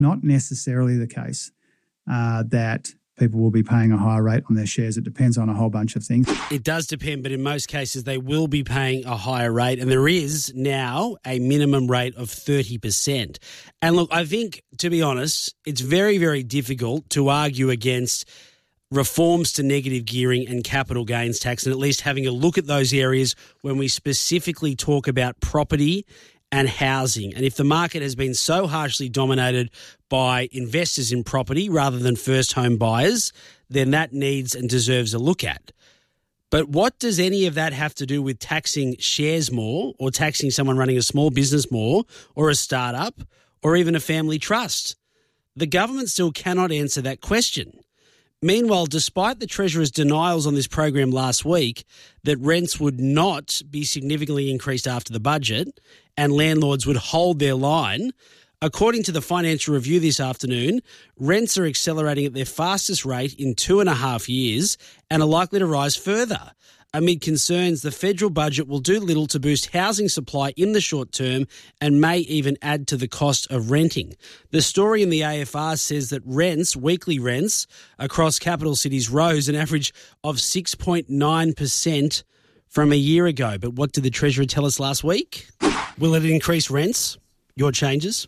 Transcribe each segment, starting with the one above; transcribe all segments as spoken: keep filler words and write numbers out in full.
not necessarily the case uh, that people will be paying a higher rate on their shares. It depends on a whole bunch of things. It does depend, but in most cases they will be paying a higher rate, and there is now a minimum rate of thirty percent. And look, I think, to be honest, it's very, very difficult to argue against reforms to negative gearing and capital gains tax, and at least having a look at those areas when we specifically talk about property and housing. And if the market has been so harshly dominated by investors in property rather than first home buyers, then that needs and deserves a look at. But what does any of that have to do with taxing shares more, or taxing someone running a small business more, or a startup, or even a family trust? The government still cannot answer that question. Meanwhile, despite the Treasurer's denials on this program last week that rents would not be significantly increased after the budget and landlords would hold their line, according to the Financial Review this afternoon, rents are accelerating at their fastest rate in two and a half years and are likely to rise further. Amid concerns the federal budget will do little to boost housing supply in the short term and may even add to the cost of renting. The story in the A F R says that rents, weekly rents, across capital cities rose an average of six point nine percent from a year ago. But what did the Treasurer tell us last week? Will it increase rents? Your changes?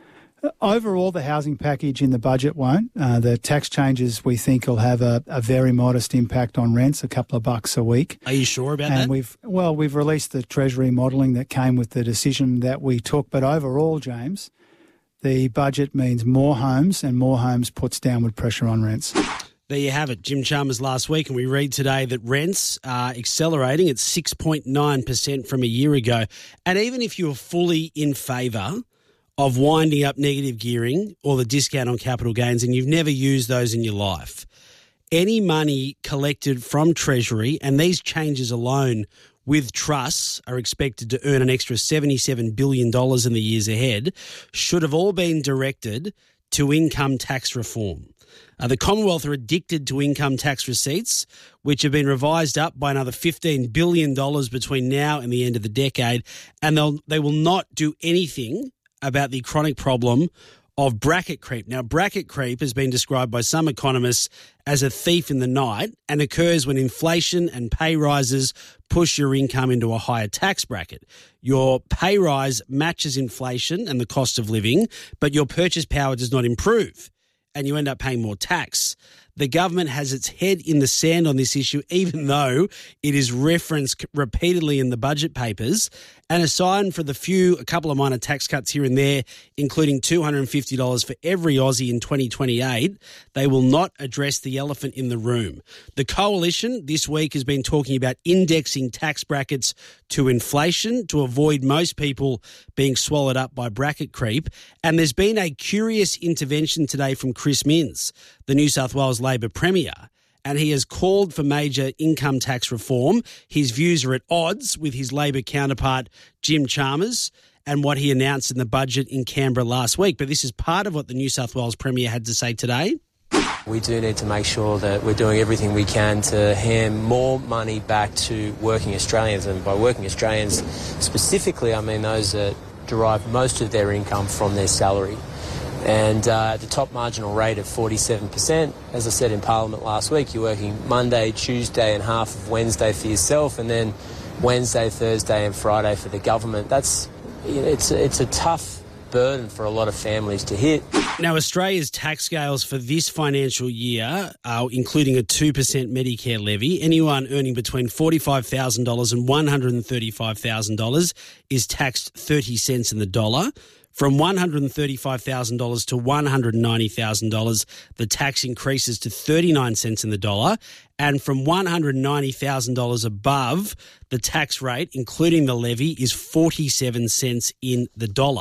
Overall, the housing package in the budget won't. Uh, the tax changes, we think, will have a, a very modest impact on rents, a couple of bucks a week. Are you sure about and that? We've well, we've released the Treasury modelling that came with the decision that we took. But overall, James, the budget means more homes, and more homes puts downward pressure on rents. There you have it, Jim Chalmers last week, and we read today that rents are accelerating at six point nine percent from a year ago. And even if you're fully in favour of winding up negative gearing or the discount on capital gains, and you've never used those in your life, any money collected from Treasury, and these changes alone with trusts are expected to earn an extra seventy-seven billion dollars in the years ahead, should have all been directed to income tax reform. Uh, the Commonwealth are addicted to income tax receipts, which have been revised up by another fifteen billion dollars between now and the end of the decade, and they'll, they will not do anything about the chronic problem of bracket creep. Now, bracket creep has been described by some economists as a thief in the night and occurs when inflation and pay rises push your income into a higher tax bracket. Your pay rise matches inflation and the cost of living, but your purchase power does not improve, and you end up paying more tax. The government has its head in the sand on this issue, even though it is referenced repeatedly in the budget papers. And aside from the few, a couple of minor tax cuts here and there, including two hundred fifty dollars for every Aussie in twenty twenty-eight, they will not address the elephant in the room. The Coalition this week has been talking about indexing tax brackets to inflation to avoid most people being swallowed up by bracket creep. And there's been a curious intervention today from Chris Minns, the New South Wales Labor Premier, and he has called for major income tax reform. His views are at odds with his Labor counterpart, Jim Chalmers, and what he announced in the budget in Canberra last week. But this is part of what the New South Wales Premier had to say today. We do need to make sure that we're doing everything we can to hand more money back to working Australians. And by working Australians specifically, I mean those that derive most of their income from their salary. And uh, at the top marginal rate of forty-seven percent, as I said in Parliament last week, you're working Monday, Tuesday and half of Wednesday for yourself, and then Wednesday, Thursday and Friday for the government. That's, you know, it's, it's a tough burden for a lot of families to hit. Now, Australia's tax scales for this financial year are including a two percent Medicare levy. Anyone earning between forty-five thousand dollars and one hundred thirty-five thousand dollars is taxed thirty cents in the dollar. From one hundred thirty-five thousand dollars to one hundred ninety thousand dollars, the tax increases to thirty-nine cents in the dollar. And from one hundred ninety thousand dollars above, the tax rate, including the levy, is forty-seven cents in the dollar.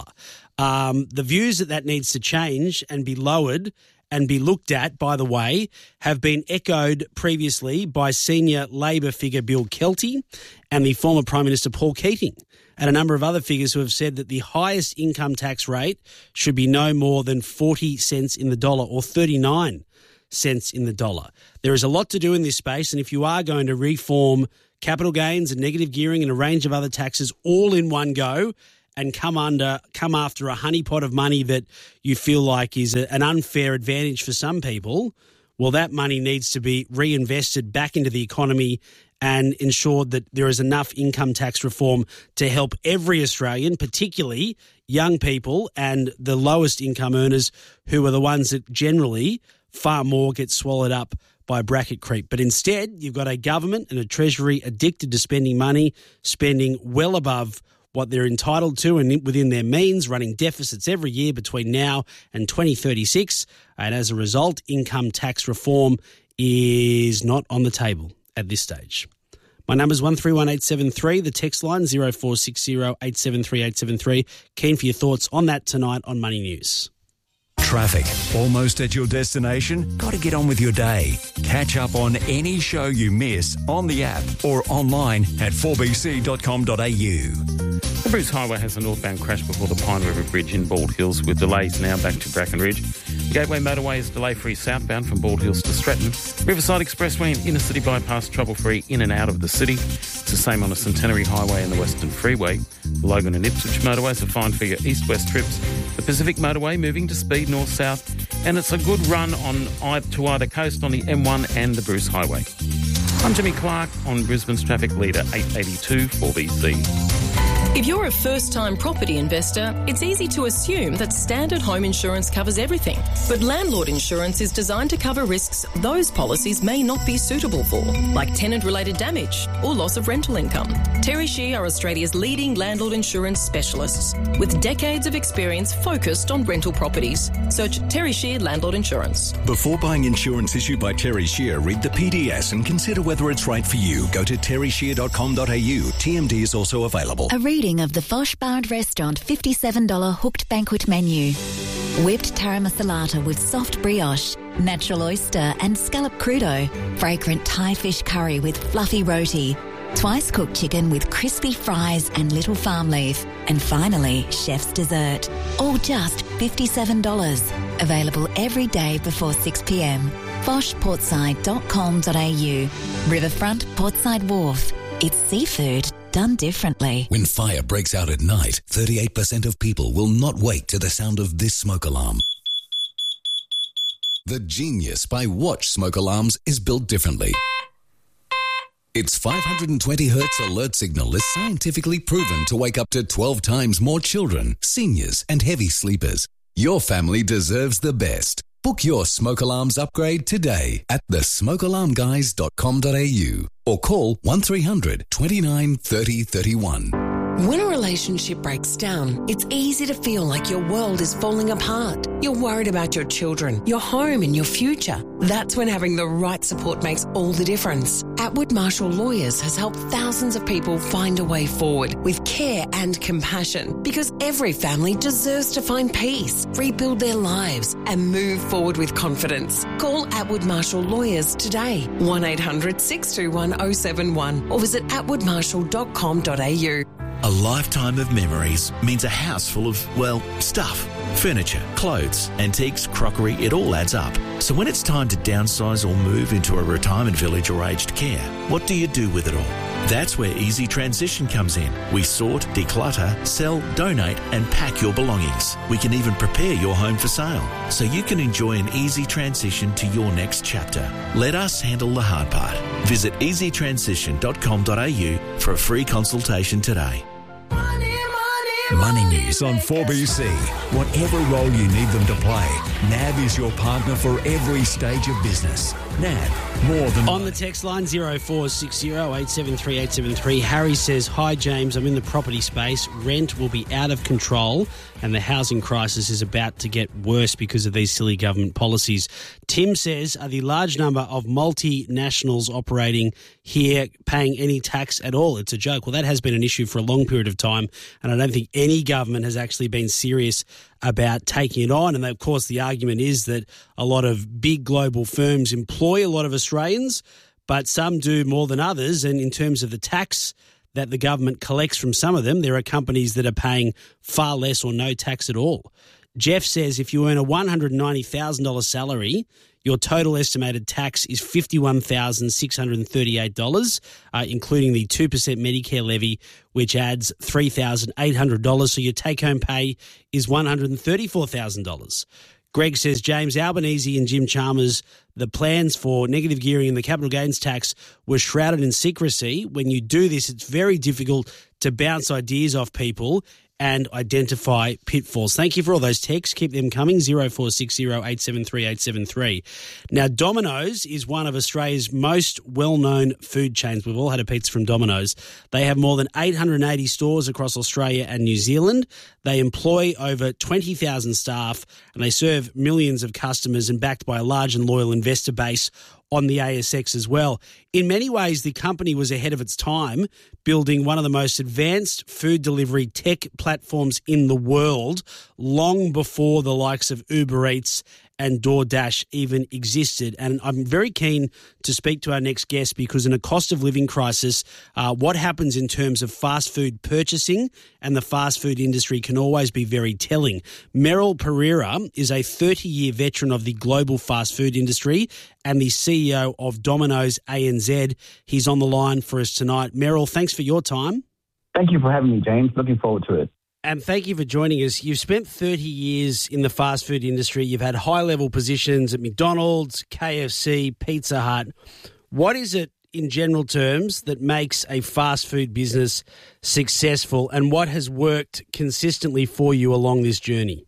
Um, the views that that needs to change and be lowered and be looked at, by the way, have been echoed previously by senior Labor figure Bill Kelty and the former Prime Minister Paul Keating, and a number of other figures who have said that the highest income tax rate should be no more than forty cents in the dollar or thirty-nine cents in the dollar. There is a lot to do in this space, and if you are going to reform capital gains and negative gearing and a range of other taxes all in one go and come under, come after a honeypot of money that you feel like is a, an unfair advantage for some people, well, that money needs to be reinvested back into the economy and ensured that there is enough income tax reform to help every Australian, particularly young people and the lowest income earners, who are the ones that generally far more get swallowed up by bracket creep. But instead, you've got a government and a treasury addicted to spending money, spending well above what they're entitled to and within their means, running deficits every year between now and twenty thirty-six. And as a result, income tax reform is not on the table at this stage. My number's one three one eight seven three, the text line zero four six zero eight seven three eight seven three. Keen for your thoughts on that tonight on Money News. Traffic. Almost at your destination? Got to get on with your day. Catch up on any show you miss on the app or online at four b c dot com dot a u. The Bruce Highway has a northbound crash before the Pine River Bridge in Bald Hills, with delays now back to Bracken Ridge. Gateway Motorway is delay-free southbound from Bald Hills to Stratton. Riverside Expressway and Inner City Bypass trouble-free in and out of the city. It's the same on the Centenary Highway and the Western Freeway. The Logan and Ipswich motorways are fine for your east-west trips. The Pacific Motorway moving to speed north-south, and it's a good run on to either coast on the M one and the Bruce Highway. I'm Jimmy Clark on Brisbane's Traffic Leader, eight eighty-two four B C. If you're a first-time property investor, it's easy to assume that standard home insurance covers everything. But landlord insurance is designed to cover risks those policies may not be suitable for, like tenant-related damage or loss of rental income. Terry Shear are Australia's leading landlord insurance specialists, with decades of experience focused on rental properties. Search Terry Shear Landlord Insurance. Before buying insurance issued by Terry Shear, read the P D S and consider whether it's right for you. Go to terry shear dot com dot a u. T M D is also available. A reading of the Fosh Bar and Restaurant fifty-seven dollars hooked banquet menu. Whipped taramasalata with soft brioche, natural oyster and scallop crudo, fragrant Thai fish curry with fluffy roti, twice cooked chicken with crispy fries and little farm leaf, and finally, chef's dessert. All just fifty-seven dollars. Available every day before six p m. fosh portside dot com dot a u. Riverfront Portside Wharf. It's seafood done differently. When fire breaks out at night, thirty-eight percent of people will not wake to the sound of this smoke alarm. The Genius by Watch smoke alarms is built differently. Its five hundred twenty hertz alert signal is scientifically proven to wake up to twelve times more children, seniors, and heavy sleepers. Your family deserves the best. Book your smoke alarms upgrade today at the smoke alarm guys dot com dot a u or call one three hundred twenty-nine thirty thirty-one. When a relationship breaks down, it's easy to feel like your world is falling apart. You're worried about your children, your home and your future. That's when having the right support makes all the difference. Atwood Marshall Lawyers has helped thousands of people find a way forward with care and compassion, because every family deserves to find peace, rebuild their lives and move forward with confidence. Call Atwood Marshall Lawyers today, one eight hundred six two one oh seven one, or visit atwood marshall dot com dot a u. A lifetime of memories means a house full of, well, stuff. Furniture, clothes, antiques, crockery, it all adds up. So when it's time to downsize or move into a retirement village or aged care, what do you do with it all? That's where Easy Transition comes in. We sort, declutter, sell, donate and pack your belongings. We can even prepare your home for sale, so you can enjoy an easy transition to your next chapter. Let us handle the hard part. Visit easy transition dot com dot a u for a free consultation today. Money News on four B C. Whatever role you need them to play, N A B is your partner for every stage of business. N A B, more than... On the text line zero four six zero eight seven three eight seven three, Harry says, "Hi James, I'm in the property space. Rent will be out of control and the housing crisis is about to get worse because of these silly government policies." Tim says, "Are the large number of multinationals operating here paying any tax at all? It's a joke." Well, that has been an issue for a long period of time, and I don't think any government has actually been serious about taking it on. And of course, the argument is that a lot of big global firms employ a lot of Australians, but some do more than others. And in terms of the tax that the government collects from some of them, there are companies that are paying far less or no tax at all. Jeff says, "If you earn a one hundred ninety thousand dollars salary, your total estimated tax is fifty-one thousand six hundred thirty-eight dollars, uh, including the two percent Medicare levy, which adds three thousand eight hundred dollars. So your take-home pay is one hundred thirty-four thousand dollars. Greg says, James Albanese and Jim Chalmers, the plans for negative gearing and the capital gains tax were shrouded in secrecy. When you do this, it's very difficult to bounce ideas off people and identify pitfalls. Thank you for all those texts. Keep them coming, zero four six zero eight seven three eight seven three. Now, Domino's is one of Australia's most well-known food chains. We've all had a pizza from Domino's. They have more than eight hundred eighty stores across Australia and New Zealand. They employ over twenty thousand staff, and they serve millions of customers, and backed by a large and loyal investor base on the A S X as well. In many ways, the company was ahead of its time, building one of the most advanced food delivery tech platforms in the world long before the likes of Uber Eats and DoorDash even existed. And I'm very keen to speak to our next guest because in a cost of living crisis, uh, what happens in terms of fast food purchasing and the fast food industry can always be very telling. Merrill Pereira is a thirty-year veteran of the global fast food industry and the C E O of Domino's A N Z. He's on the line for us tonight. Merrill, thanks for your time. Thank you for having me, James. Looking forward to it. And thank you for joining us. You've spent thirty years in the fast food industry. You've had high-level positions at McDonald's, K F C, Pizza Hut. What is it, in general terms, that makes a fast food business successful, and what has worked consistently for you along this journey?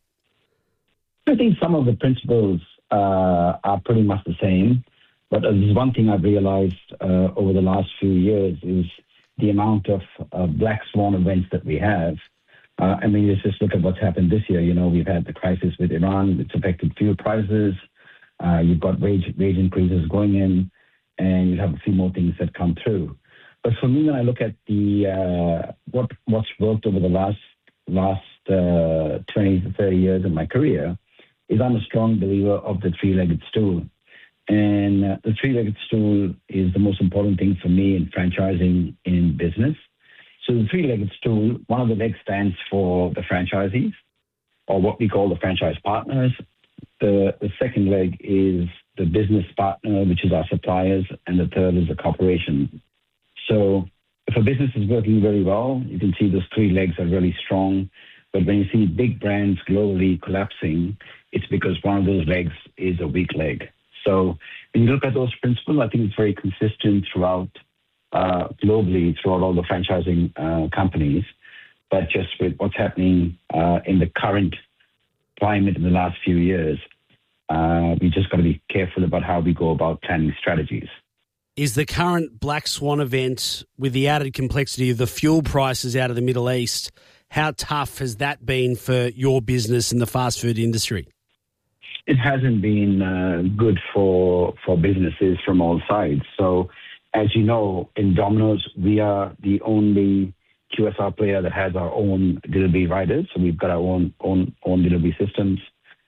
I think some of the principles uh, are pretty much the same, but there's one thing I've realized uh, over the last few years is the amount of uh, black swan events that we have. Uh, I mean, let's just look at what's happened this year. You know, we've had the crisis with Iran. It's affected fuel prices. Uh, you've got wage wage increases going in, and you have a few more things that come through. But for me, when I look at the uh, what what's worked over the last last uh, twenty to thirty years of my career, is I'm a strong believer of the three-legged stool. And uh, the three-legged stool is the most important thing for me in franchising in business. So the three-legged stool, one of the legs stands for the franchisees, or what we call the franchise partners. The, the second leg is the business partner, which is our suppliers, and the third is the corporation. So if a business is working very well, you can see those three legs are really strong. But when you see big brands globally collapsing, it's because one of those legs is a weak leg. So when you look at those principles, I think it's very consistent throughout Uh, globally throughout all the franchising uh, companies, but just with what's happening uh, in the current climate in the last few years, uh, we just got to be careful about how we go about planning strategies. Is the current black swan event, with the added complexity of the fuel prices out of the Middle East, how tough has that been for your business in the fast food industry? It hasn't been uh, good for for businesses from all sides. So, as you know, in Domino's, we are the only Q S R player that has our own delivery riders. So we've got our own own own delivery systems,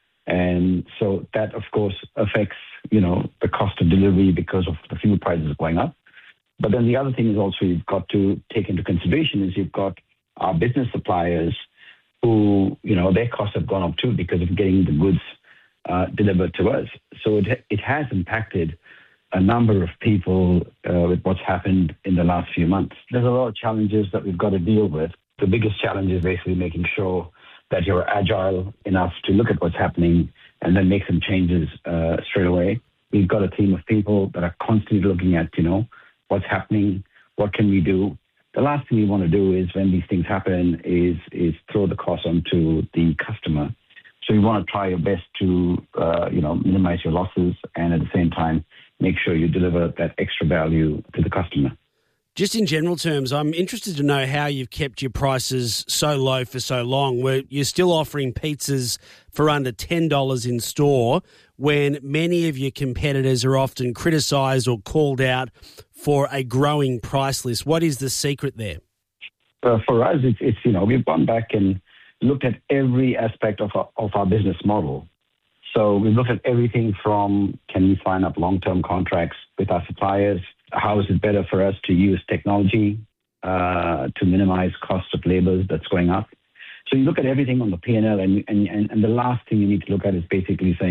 and so that, of course, affects you know the cost of delivery because of the fuel prices going up. But then the other thing is also you've got to take into consideration is you've got our business suppliers who you know their costs have gone up too because of getting the goods uh, delivered to us. So it it has impacted a number of people uh, with what's happened in the last few months. There's a lot of challenges that we've got to deal with. The biggest challenge is basically making sure that you're agile enough to look at what's happening and then make some changes uh, straight away. We've got a team of people that are constantly looking at, you know, what's happening, what can we do. The last thing we want to do is when these things happen is, is throw the cost onto the customer. So you want to try your best to, uh, you know, minimize your losses and at the same time, make sure you deliver that extra value to the customer. Just in general terms, I'm interested to know how you've kept your prices so low for so long, where you're still offering pizzas for under ten dollars in store when many of your competitors are often criticised or called out for a growing price list. What is the secret there? Uh, for us, it's, it's, you know, we've gone back and looked at every aspect of our, of our business model. So we looked at everything from can we sign up long-term contracts with our suppliers? How is it better for us to use technology uh, to minimize cost of labor that's going up? So you look at everything on the P and L, and, and, and the last thing you need to look at is basically saying,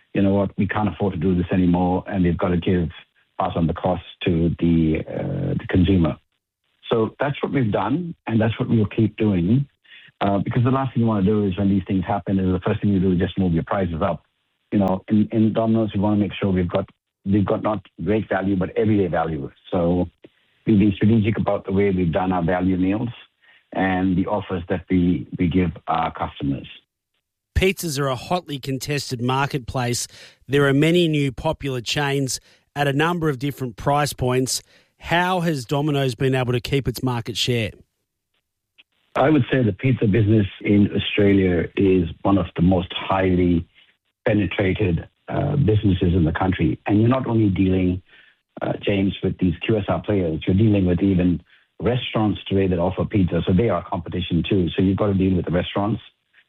you know what, we can't afford to do this anymore, and they've got to give pass on the cost to the uh, the consumer. So that's what we've done, and that's what we'll keep doing. Uh, because the last thing you want to do is when these things happen, is the first thing you do is just move your prices up. You know, in, in Domino's, we want to make sure we've got we've got not great value, but everyday value. So we've been strategic about the way we've done our value meals and the offers that we, we give our customers. Pizzas are a hotly contested marketplace. There are many new popular chains at a number of different price points. How has Domino's been able to keep its market share? I would say the pizza business in Australia is one of the most highly penetrated uh, businesses in the country. And you're not only dealing, uh, James, with these Q S R players, you're dealing with even restaurants today that offer pizza. So they are competition too. So you've got to deal with the restaurants.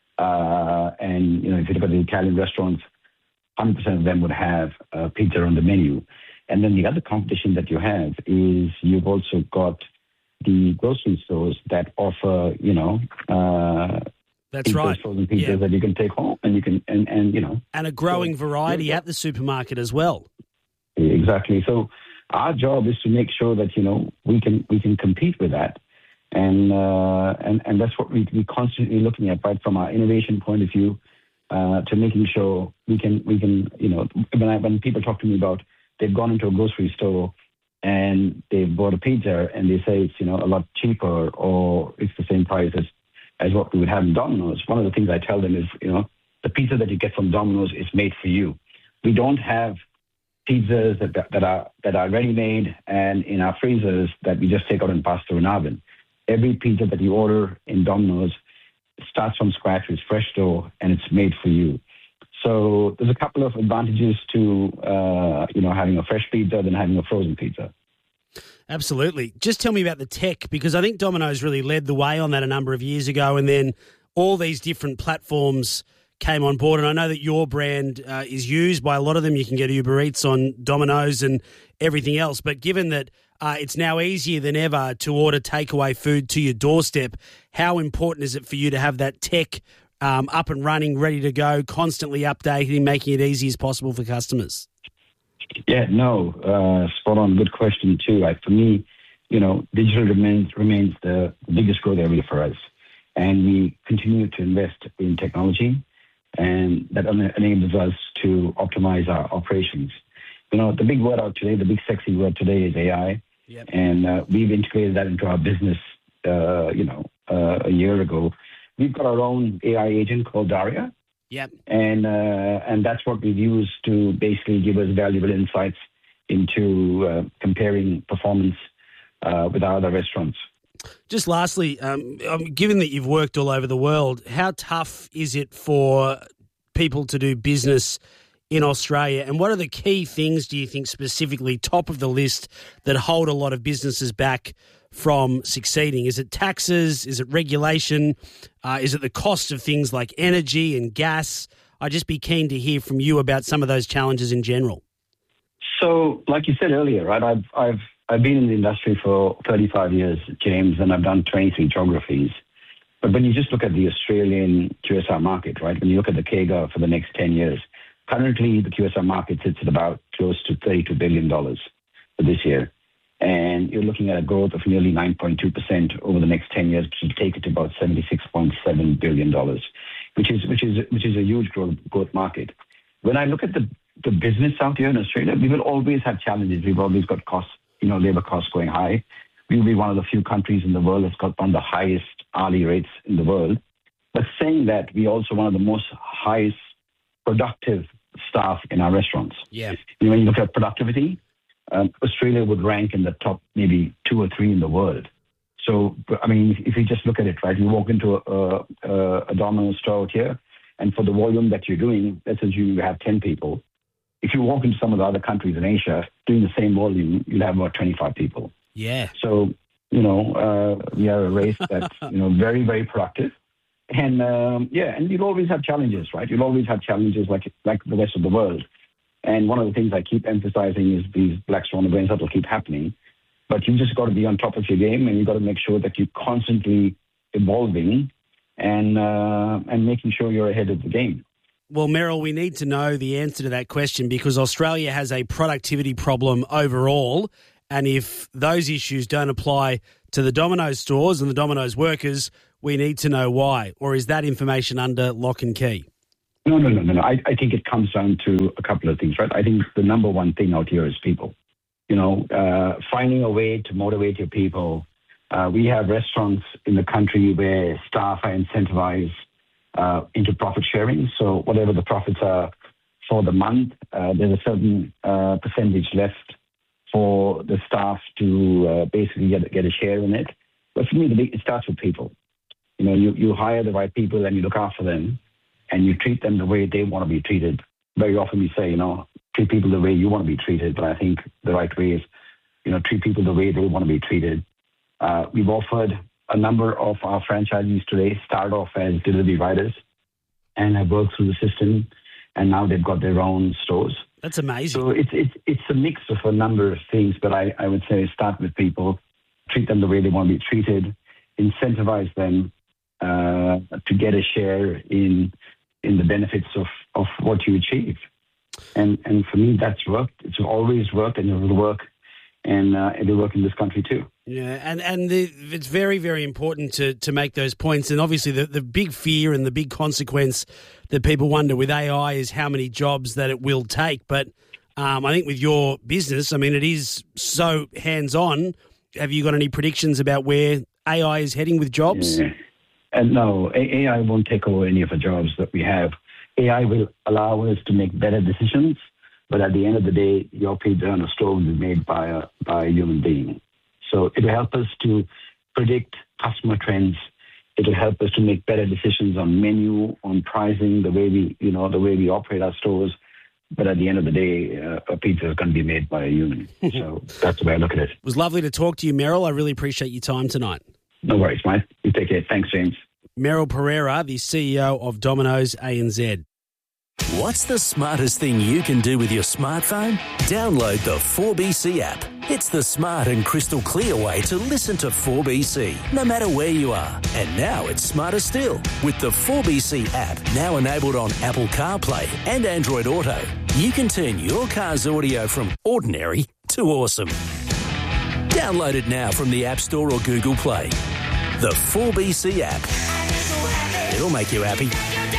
Uh, and, you know, if you look at the Italian restaurants, one hundred percent of them would have uh, pizza on the menu. And then the other competition that you have is you've also got the grocery stores that offer, you know, uh, that's pizzas, right, frozen pizzas yeah. that you can take home, and you can, and, and you know, and a growing so, variety yeah. at the supermarket as well. Exactly. So our job is to make sure that you know we can we can compete with that, and uh, and and that's what we we constantly looking at, right, from our innovation point of view, uh, to making sure we can we can you know when I, when people talk to me about they've gone into a grocery store and they've bought a pizza and they say it's, you know, a lot cheaper or it's the same price as, as what we would have in Domino's. One of the things I tell them is, you know, the pizza that you get from Domino's is made for you. We don't have pizzas that, that are that are ready-made and in our freezers that we just take out and pass through an oven. Every pizza that you order in Domino's starts from scratch, it's fresh dough, and it's made for you. So there's a couple of advantages to, uh, you know, having a fresh pizza than having a frozen pizza. Absolutely. Just tell me about the tech, because I think Domino's really led the way on that a number of years ago, and then all these different platforms came on board. And I know that your brand uh, is used by a lot of them. You can get Uber Eats on Domino's and everything else. But given that uh, it's now easier than ever to order takeaway food to your doorstep, how important is it for you to have that tech Um, up and running, ready to go, constantly updating, making it easy as possible for customers? Yeah, no, uh, spot on. Good question too. Like for me, you know, digital remains remains the biggest growth area for us, and we continue to invest in technology, and that enables us to optimize our operations. You know, the big word out today, the big sexy word today is A I, yep. and uh, we've integrated that into our business. Uh, you know, uh, a year ago. We've got our own A I agent called Daria. Yep. And uh, and that's what we've used to basically give us valuable insights into uh, comparing performance uh, with our other restaurants. Just lastly, um, given that you've worked all over the world, how tough is it for people to do business in Australia? And what are the key things, do you think, specifically top of the list that hold a lot of businesses back from succeeding? Is it taxes? Is it regulation? Uh, is it the cost of things like energy and gas? I'd just be keen to hear from you about some of those challenges in general. So, like you said earlier, right, I've I've I've been in the industry for thirty-five years, James, and I've done twenty-three geographies. But when you just look at the Australian Q S R market, right, when you look at the C A G R for the next ten years, currently the Q S R market sits at about close to thirty-two billion dollars for this year. And you're looking at a growth of nearly nine point two percent over the next ten years, which will take it to about seventy-six point seven billion dollars, which is which is which is a huge growth, growth market. When I look at the, the business out here in Australia, we will always have challenges. We've always got costs, you know, labor costs going high. We'll be one of the few countries in the world that's got one of the highest hourly rates in the world. But saying that, we're also one of the most highest productive staff in our restaurants. Yeah. You know, when you look at productivity, Um, Australia would rank in the top maybe two or three in the world. So, I mean, if you just look at it, right, you walk into a, a, a Domino's store out here, and for the volume that you're doing, let's assume you have ten people. If you walk into some of the other countries in Asia doing the same volume, you'll have about twenty-five people. Yeah. So, you know, uh, we are a race that's, you know, very, very productive. And, um, yeah, and you'll always have challenges, right? You'll always have challenges like like the rest of the world. And one of the things I keep emphasizing is these black swan events that will keep happening. But you just got to be on top of your game, and you got to make sure that you're constantly evolving and uh, and making sure you're ahead of the game. Well, Merrill, we need to know the answer to that question because Australia has a productivity problem overall, and if those issues don't apply to the Domino's stores and the Domino's workers, we need to know why. Or is that information under lock and key? No, no, no, no, no. I, I think it comes down to a couple of things, right? I think the number one thing out here is people. You know, uh, finding a way to motivate your people. Uh, we have restaurants in the country where staff are incentivized uh, into profit sharing. So whatever the profits are for the month, uh, there's a certain uh, percentage left for the staff to uh, basically get, get a share in it. But for me, the big, it starts with people. You know, you, you hire the right people and you look after them and you treat them the way they want to be treated. Very often we say, you know, treat people the way you want to be treated. But I think the right way is, you know, treat people the way they want to be treated. Uh, we've offered a number of our franchisees today start off as delivery riders and have worked through the system, and now they've got their own stores. That's amazing. So it's it's it's a mix of a number of things, but I, I would say start with people, treat them the way they want to be treated, incentivize them uh, to get a share in in the benefits of, of what you achieve. And and for me, that's worked. It's always worked, and it will work. And uh, it will work in this country too. Yeah, and, and the, it's very, very important to, to make those points. And obviously the, the big fear and the big consequence that people wonder with A I is how many jobs that it will take. But um, I think with your business, I mean, it is so hands-on. Have you got any predictions about where A I is heading with jobs? Yeah. And no, A I won't take over any of the jobs that we have. A I will allow us to make better decisions. But at the end of the day, your pizza on a store will be made by a, by a human being. So it will help us to predict customer trends. It will help us to make better decisions on menu, on pricing, the way we, you know, the way we operate our stores. But at the end of the day, uh, a pizza is going to be made by a human. So that's the way I look at it. It was lovely to talk to you, Merrill. I really appreciate your time tonight. No worries, mate. You take care. Thanks, James. Merrill Pereira, the C E O of Domino's A N Z. What's the smartest thing you can do with your smartphone? Download the four B C app. It's the smart and crystal clear way to listen to four B C, no matter where you are. And now it's smarter still. With the four B C app, now enabled on Apple CarPlay and Android Auto, you can turn your car's audio from ordinary to awesome. Download it now from the App Store or Google Play. The four B C app. It'll make you happy.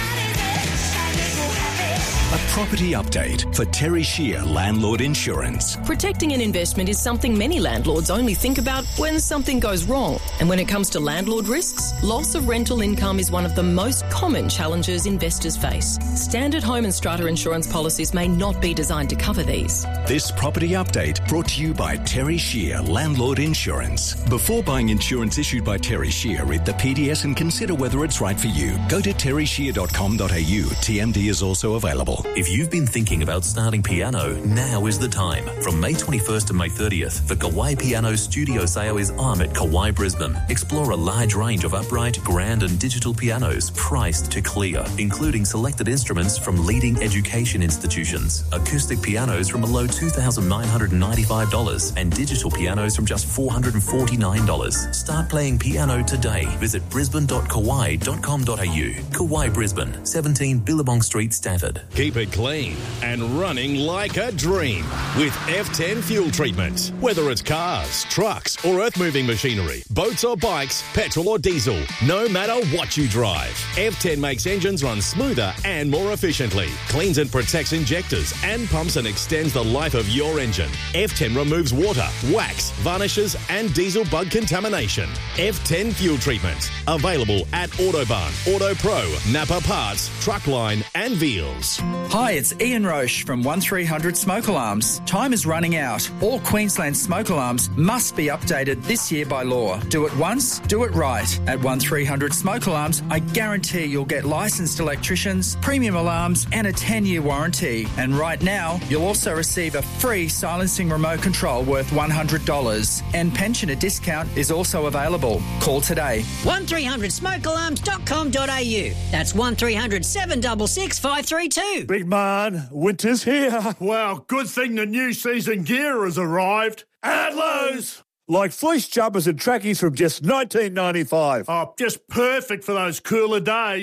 A property update for Terry Shear Landlord Insurance. Protecting an investment is something many landlords only think about when something goes wrong. And when it comes to landlord risks, loss of rental income is one of the most common challenges investors face. Standard home and strata insurance policies may not be designed to cover these. This property update brought to you by Terry Shear Landlord Insurance. Before buying insurance issued by Terry Shear, read the P D S and consider whether it's right for you. Go to terry shear dot com dot a u. T M D is also available. If you've been thinking about starting piano, now is the time. From May twenty-first to May thirtieth, the Kawai Piano Studio Sale is on at Kawai Brisbane. Explore a large range of upright, grand and digital pianos priced to clear, including selected instruments from leading education institutions, acoustic pianos from a low two thousand nine hundred ninety-five dollars and digital pianos from just four hundred forty-nine dollars. Start playing piano today. Visit brisbane dot kawai dot com dot a u. Kawai Brisbane, seventeen Billabong Street, Stafford. Keep it clean and running like a dream with F ten fuel treatment. Whether it's cars, trucks or earth-moving machinery, boats or bikes, petrol or diesel, no matter what you drive, F ten makes engines run smoother and more efficiently, cleans and protects injectors and pumps and extends the life of your engine. F ten removes water, wax, varnishes and diesel bug contamination. F ten fuel treatment. Available at Autobarn, Auto Pro, Napa Parts, Truckline and Veals. Hi, it's Ian Roche from one three hundred Smoke Alarms. Time is running out. All Queensland smoke alarms must be updated this year by law. Do it once, do it right. At one three hundred Smoke Alarms, I guarantee you'll get licensed electricians, premium alarms and a ten-year warranty. And right now, you'll also receive a free silencing remote control worth one hundred dollars. And pensioner discount is also available. Call today. one three hundred smoke alarms dot com dot a u. That's one three hundred seven six six five three two. Big man, winter's here. Well, good thing the new season gear has arrived. At Lowe's. Like fleece jumpers and trackies from just nineteen ninety-five. Oh, just perfect for those cooler days.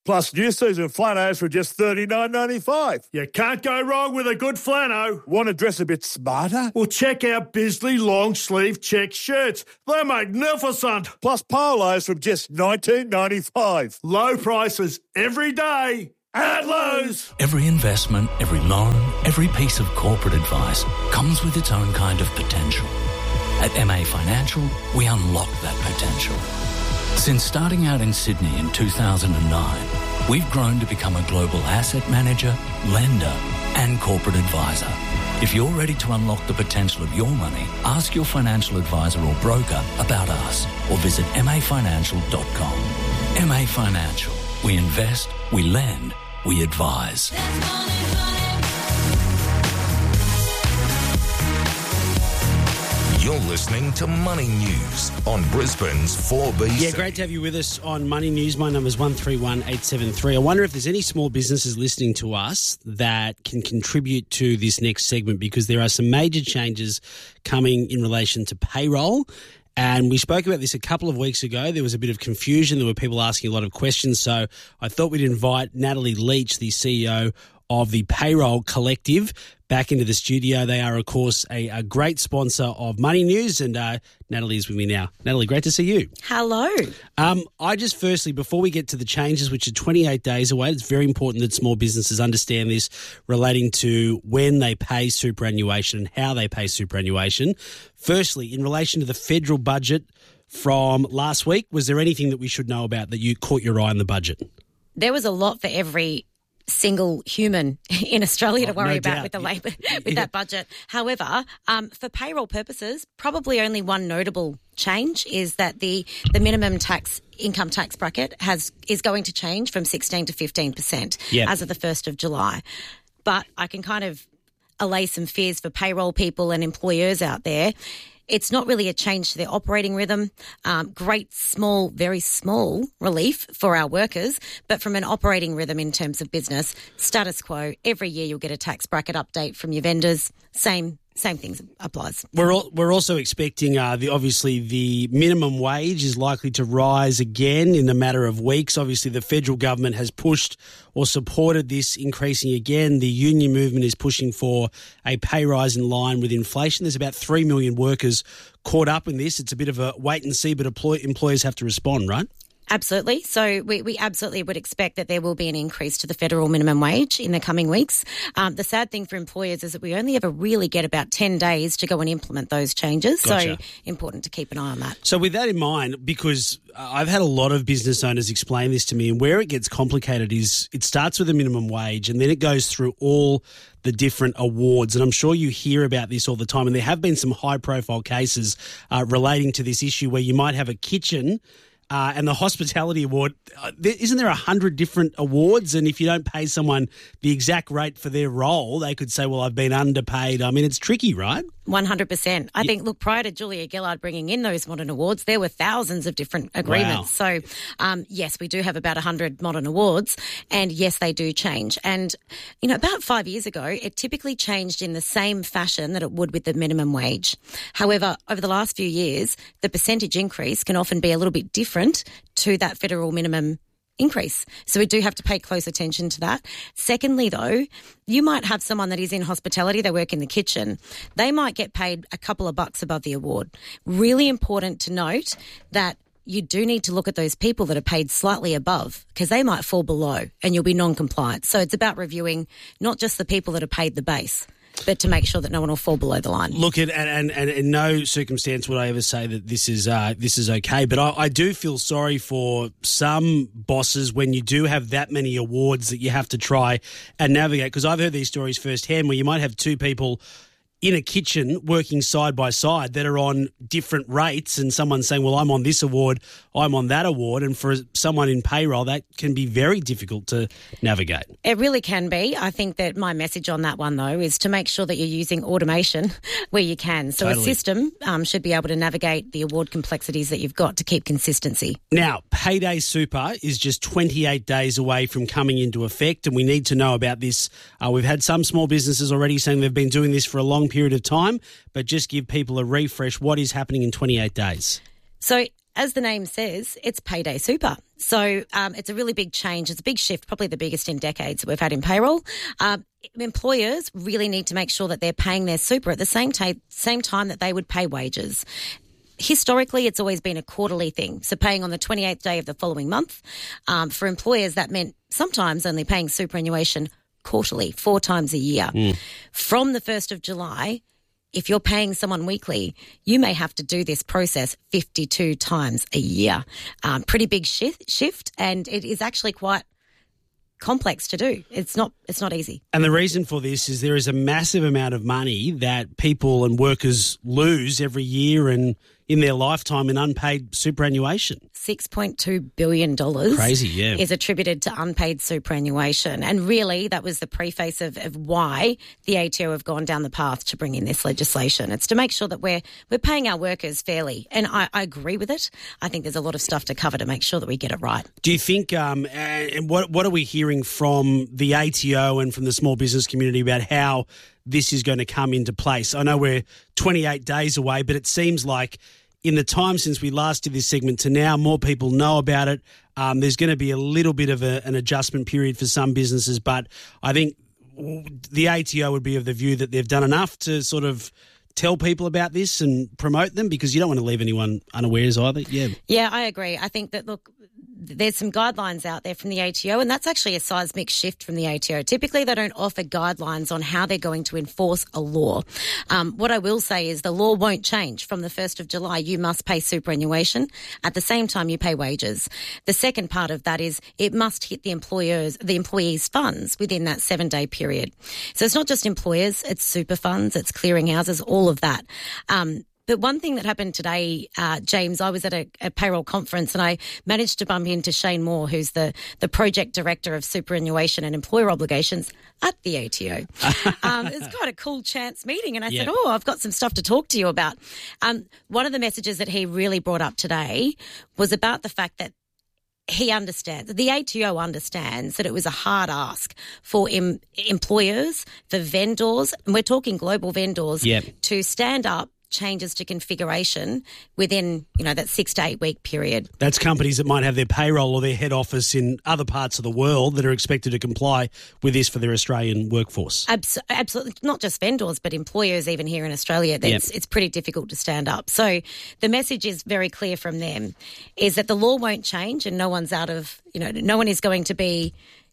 Plus, new season flannels for just thirty-nine ninety-five. You can't go wrong with a good flannel. Want to dress a bit smarter? Well, check out Bisley long sleeve check shirts. They're magnificent. Plus, polos from just nineteen ninety-five. Low prices every day at Lowe's. Every investment, every loan, every piece of corporate advice comes with its own kind of potential. At M A Financial, we unlock that potential. Since starting out in Sydney in two thousand nine, we've grown to become a global asset manager, lender and corporate advisor. If you're ready to unlock the potential of your money, ask your financial advisor or broker about us or visit m a financial dot com. M A Financial. We invest, we lend, we advise. You're listening to Money News on Brisbane's four B C. Yeah, great to have you with us on Money News. My number is one three one eight seven three. I wonder if there's any small businesses listening to us that can contribute to this next segment, because there are some major changes coming in relation to payroll. And we spoke about this a couple of weeks ago. There was a bit of confusion. There were people asking a lot of questions. So I thought we'd invite Natalie Leach, the C E O of the Payroll Collective, back into the studio. They are, of course, a, a great sponsor of Money News, and uh, Natalie is with me now. Natalie, great to see you. Hello. Um, I just firstly, before we get to the changes, which are twenty-eight days away, it's very important that small businesses understand this relating to when they pay superannuation and how they pay superannuation. Firstly, in relation to the federal budget from last week, was there anything that we should know about that you caught your eye on the budget? There was a lot for every single human in Australia oh, to worry no about doubt. with the Yeah. labor with Yeah. that budget. However, um, for payroll purposes, probably only one notable change is that the the minimum tax income tax bracket has is going to change from sixteen to fifteen percent Yeah. as of the first of July. But I can kind of allay some fears for payroll people and employers out there. It's not really a change to their operating rhythm. Um, great, small, very small relief for our workers, but from an operating rhythm in terms of business, status quo. Every year you'll get a tax bracket update from your vendors. Same same things applies. We're all, we're also expecting, uh, the obviously, the minimum wage is likely to rise again in a matter of weeks. Obviously, the federal government has pushed or supported this increasing again. The union movement is pushing for a pay rise in line with inflation. There's about three million workers caught up in this. It's a bit of a wait and see, but employ, employers have to respond, right? Absolutely. So we, we absolutely would expect that there will be an increase to the federal minimum wage in the coming weeks. Um, the sad thing for employers is that we only ever really get about ten days to go and implement those changes. Gotcha. So important to keep an eye on that. So with that in mind, because I've had a lot of business owners explain this to me, and where it gets complicated is it starts with a minimum wage and then it goes through all the different awards. And I'm sure you hear about this all the time. And there have been some high-profile cases uh, relating to this issue where you might have a kitchen Uh, and the hospitality award, uh, there, isn't there a hundred different awards? And if you don't pay someone the exact rate for their role, they could say, well, I've been underpaid. I mean, it's tricky, right? one hundred percent. I think, look, prior to Julia Gillard bringing in those modern awards, there were thousands of different agreements. Wow. So, um, yes, we do have about one hundred modern awards, and yes, they do change. And, you know, about five years ago, it typically changed in the same fashion that it would with the minimum wage. However, over the last few years, the percentage increase can often be a little bit different to that federal minimum increase. So we do have to pay close attention to that. Secondly, though, you might have someone that is in hospitality, they work in the kitchen. They might get paid a couple of bucks above the award. Really important to note that you do need to look at those people that are paid slightly above, because they might fall below and you'll be non-compliant. So it's about reviewing not just the people that are paid the base, but to make sure that no one will fall below the line. Look, at, and, and, and in no circumstance would I ever say that this is uh, this is okay, but I, I do feel sorry for some bosses when you do have that many awards that you have to try and navigate, because I've heard these stories firsthand where you might have two people in a kitchen working side by side that are on different rates, and someone's saying, well, I'm on this award, I'm on that award. And for someone in payroll, that can be very difficult to navigate. It really can be. I think that my message on that one, though, is to make sure that you're using automation where you can. So Totally. a system um, should be able to navigate the award complexities that you've got to keep consistency. Now, Payday Super is just twenty-eight days away from coming into effect, and we need to know about this. Uh, we've had some small businesses already saying they've been doing this for a long period of time, but just give people a refresh. What is happening in twenty-eight days? So as the name says, it's payday super. So um, it's a really big change. It's a big shift, probably the biggest in decades that we've had in payroll. Um, employers really need to make sure that they're paying their super at the same, ta- same time that they would pay wages. Historically, it's always been a quarterly thing, so paying on the twenty-eighth day of the following month. Um, for employers, that meant sometimes only paying superannuation quarterly, four times a year. Mm. From the first of July, if you're paying someone weekly, you may have to do this process fifty-two times a year. Um, pretty big shift, shift, and it is actually quite complex to do. It's not it's not easy. And the reason for this is there is a massive amount of money that people and workers lose every year and in their lifetime in unpaid superannuation. six point two billion dollars Crazy, yeah. is attributed to unpaid superannuation. And really, that was the preface of, of why the A T O have gone down the path to bring in this legislation. It's to make sure that we're we're paying our workers fairly. And I, I agree with it. I think there's a lot of stuff to cover to make sure that we get it right. Do you think, um, and what, what are we hearing from the A T O and from the small business community about how this is going to come into place? I know we're twenty-eight days away, but it seems like in the time since we last did this segment to now, more people know about it. Um, there's going to be a little bit of a, an adjustment period for some businesses, but I think the A T O would be of the view that they've done enough to sort of tell people about this and promote them, because you don't want to leave anyone unawares either. Yeah, yeah, I agree. I think that, look, there's some guidelines out there from the A T O, and that's actually a seismic shift from the A T O. Typically, they don't offer guidelines on how they're going to enforce a law. Um, what I will say is the law won't change. From the first of July, you must pay superannuation. At the same time, you pay wages. The second part of that is it must hit the employers, the employees' funds within that seven-day period. So it's not just employers, it's super funds, it's clearinghouses, all of that. Um, But one thing that happened today, uh, James, I was at a, a payroll conference and I managed to bump into Shane Moore, who's the, the project director of superannuation and employer obligations at the A T O. um, it's quite a cool chance meeting. And I Yeah. said, oh, I've got some stuff to talk to you about. Um, one of the messages that he really brought up today was about the fact that he understands, the A T O understands that it was a hard ask for em, employers, for vendors, and we're talking global vendors, Yep. to stand up changes to configuration within, you know, that six to eight week period. That's companies that might have their payroll or their head office in other parts of the world that are expected to comply with this for their Australian workforce. Abs- absolutely. Not just vendors, but employers even here in Australia. It's, Yep. it's pretty difficult to stand up. So the message is very clear from them, is that the law won't change and no one's out of, you know, no one is going to be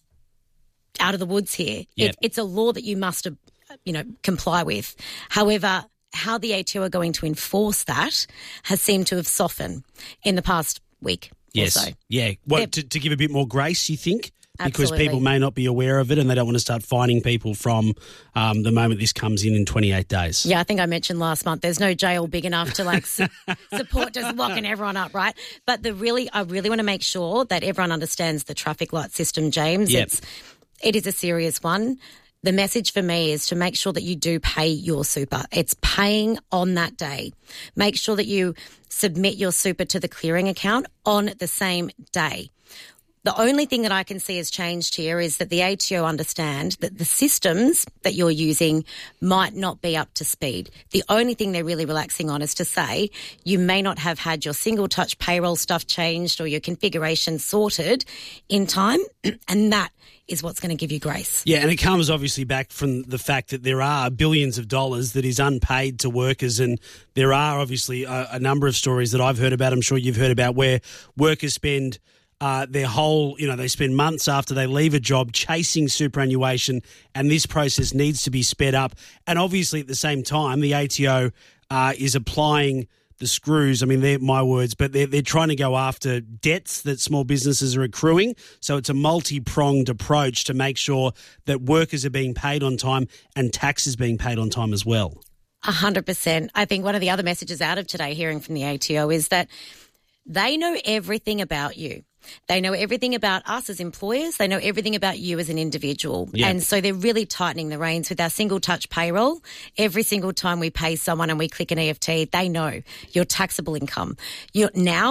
out of the woods here. Yep. It, it's a law that you must, uh, you know, comply with. However, how the A T O are going to enforce that has seemed to have softened in the past week Yes. or so. Yeah. What, to, to give a bit more grace, you think? Because Absolutely. people may not be aware of it and they don't want to start fining people from um, the moment this comes in in twenty-eight days. Yeah, I think I mentioned last month there's no jail big enough to like su- support just locking everyone up, right? But the really, I really want to make sure that everyone understands the traffic light system, James. Yep. It's, it is a serious one. The message for me is to make sure that you do pay your super. It's paying on that day. Make sure that you submit your super to the clearing account on the same day. The only thing that I can see has changed here is that the A T O understand that the systems that you're using might not be up to speed. The only thing they're really relaxing on is to say you may not have had your single touch payroll stuff changed or your configuration sorted in time, and that is what's going to give you grace. Yeah, and it comes obviously back from the fact that there are billions of dollars that is unpaid to workers, and there are obviously a, a number of stories that I've heard about, I'm sure you've heard about, where workers spend uh, their whole, you know, they spend months after they leave a job chasing superannuation, and this process needs to be sped up. And obviously at the same time, the A T O uh, is applying the screws. I mean, they're my words, but they're, they're trying to go after debts that small businesses are accruing. So it's a multi-pronged approach to make sure that workers are being paid on time and taxes being paid on time as well. A hundred percent. I think one of the other messages out of today, hearing from the A T O, is that they know everything about you. They know everything about us as employers. They know everything about you as an individual. Yeah. And so they're really tightening the reins with our single touch payroll. Every single time we pay someone and we click an E F T, they know your taxable income. You're, now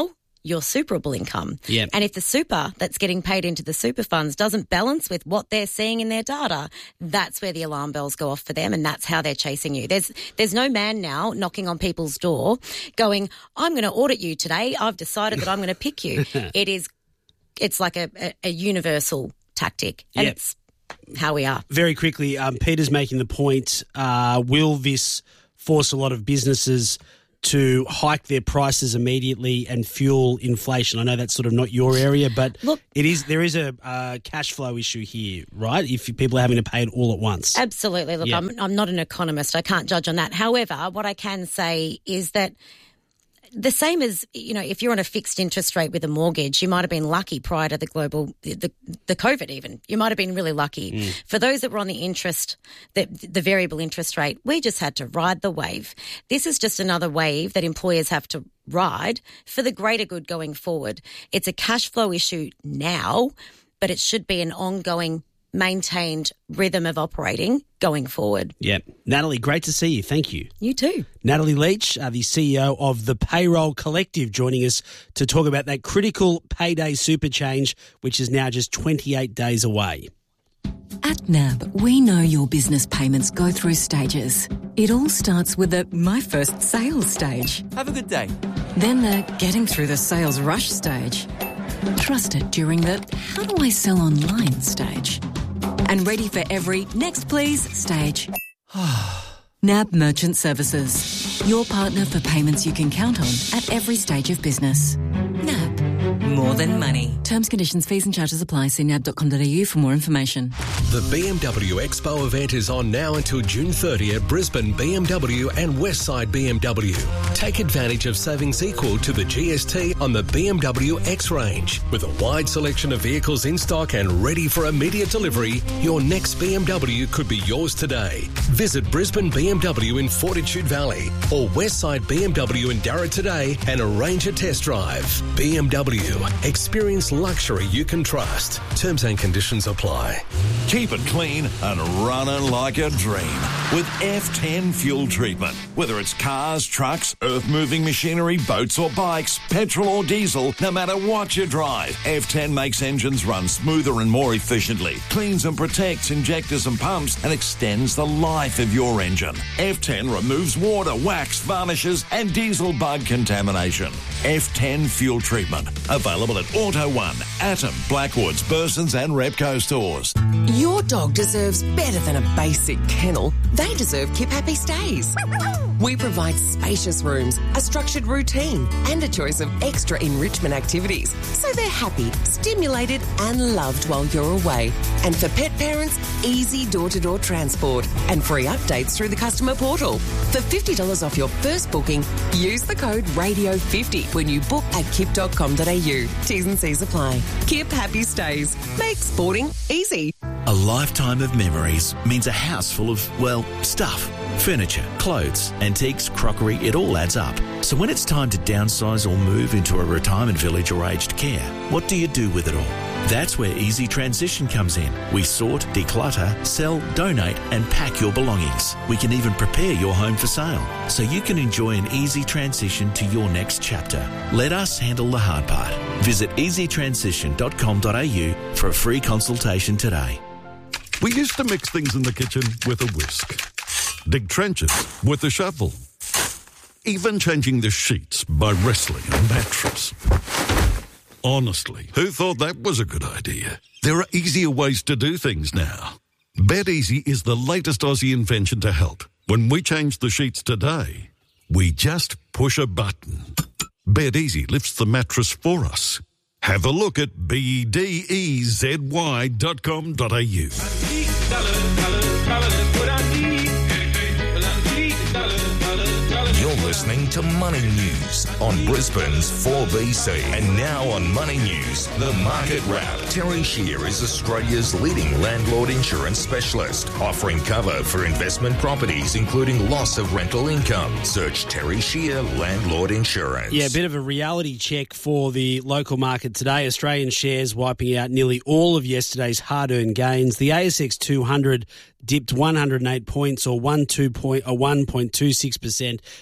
your superable income. Yep. And if the super that's getting paid into the super funds doesn't balance with what they're seeing in their data, that's where the alarm bells go off for them, and that's how they're chasing you. There's there's no man now knocking on people's door going, I'm going to audit you today. I've decided that I'm going to pick you. It is, it's like a, a, a universal tactic, and Yep. it's how we are. Very quickly, um, Peter's making the point, uh, will this force a lot of businesses to hike their prices immediately and fuel inflation? I know that's sort of not your area, but Look, it is. There is a uh, cash flow issue here, right? If people are having to pay it all at once. Absolutely. Look, Yeah. I'm, I'm not an economist. I can't judge on that. However, what I can say is that the same as, you know, if you're on a fixed interest rate with a mortgage, you might have been lucky prior to the global, the, the COVID even. You might have been really lucky. Mm. For those that were on the interest, the, the variable interest rate, we just had to ride the wave. This is just another wave that employers have to ride for the greater good going forward. It's a cash flow issue now, but it should be an ongoing, maintained rhythm of operating going forward. Yeah. Natalie, great to see you. Thank you. You too. Natalie Leach, uh, the C E O of the Payroll Collective, joining us to talk about that critical payday super change, which is now just twenty-eight days away. At N A B, we know your business payments go through stages. It all starts with the My First Sales stage. Have a good day. Then the Getting Through the Sales Rush stage. Trusted during the How do I sell online stage. And ready for every Next Please stage. N A B Merchant Services. Your partner for payments you can count on at every stage of business. N A B. More than money. Terms, conditions, fees and charges apply. See nab dot com dot a u for more information. The B M W Expo event is on now until June thirtieth at Brisbane B M W and Westside B M W. Take advantage of savings equal to the G S T on the B M W X range. With a wide selection of vehicles in stock and ready for immediate delivery, your next B M W could be yours today. Visit Brisbane B M W in Fortitude Valley or Westside B M W in Darra today and arrange a test drive. B M W. Experience luxury you can trust. Terms and conditions apply. Keep it clean and running like a dream with F ten fuel treatment. Whether it's cars, trucks, earth-moving machinery, boats or bikes, petrol or diesel, no matter what you drive, F ten makes engines run smoother and more efficiently, cleans and protects injectors and pumps, and extends the life of your engine. F ten removes water, wax, varnishes, and diesel bug contamination. F ten fuel treatment. Available at Auto One, Atom, Blackwoods, Burson's and Repco stores. Your dog deserves better than a basic kennel. They deserve Keep Happy Stays. We provide spacious rooms, a structured routine, and a choice of extra enrichment activities, so they're happy, stimulated, and loved while you're away. And for pet parents, easy door-to-door transport and free updates through the customer portal. For fifty dollars off your first booking, use the code radio fifty when you book at kip dot com dot a u. T's and C's apply. Kip Happy Stays. Make sporting easy. A lifetime of memories means a house full of, well, stuff. Furniture, clothes, antiques, crockery, it all adds up. So when it's time to downsize or move into a retirement village or aged care, what do you do with it all? That's where Easy Transition comes in. We sort, declutter, sell, donate and pack your belongings. We can even prepare your home for sale so you can enjoy an easy transition to your next chapter. Let us handle the hard part. Visit easy transition dot com dot a u for a free consultation today. We used to mix things in the kitchen with a whisk. Dig trenches with a shovel. Even changing the sheets by wrestling a mattress. Honestly, who thought that was a good idea? There are easier ways to do things now. BedEasy is the latest Aussie invention to help. When we change the sheets today, we just push a button. BedEasy lifts the mattress for us. Have a look at B D E Z Y dot com dot a u. You're listening to Money News on Brisbane's four B C. And now on Money News, the Market Wrap. Terry Shear is Australia's leading landlord insurance specialist, offering cover for investment properties, including loss of rental income. Search Terry Shear Landlord Insurance. Yeah, a bit of a reality check for the local market today. Australian shares wiping out nearly all of yesterday's hard-earned gains. The A S X two hundred dipped one hundred eight points or one point two six percent to finish